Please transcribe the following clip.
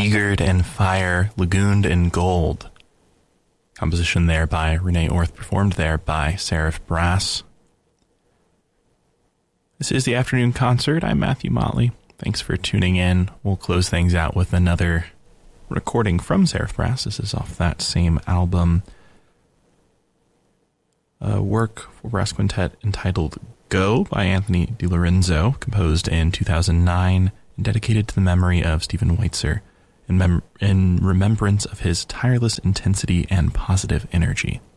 Eagered in Fire, Lagooned in Gold. Composition there by Renee Orth, performed there by Seraph Brass. This is the Afternoon Concert. I'm Matthew Motley. Thanks for tuning in. We'll close things out with another recording from Seraph Brass. This is off that same album. A work for brass quintet entitled Go by Anthony DiLorenzo, composed in 2009 and dedicated to the memory of Stephen Weitzer in remembrance of his tireless intensity and positive energy.